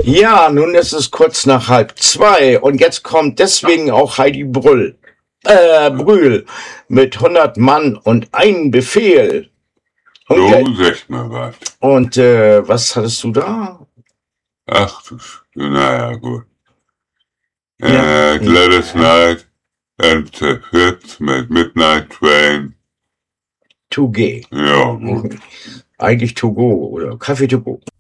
Ja, nun ist es kurz nach 1:30 und jetzt kommt deswegen auch Heidi Brühl mit 100 Mann und ein Befehl. Und, So, sag mal was. und was hattest du da? Ach du naja, gut. Ja. Gladys Knight and the Fits mit Midnight Train. 2G. Ja, gut. Eigentlich To Go oder Kaffee To Go.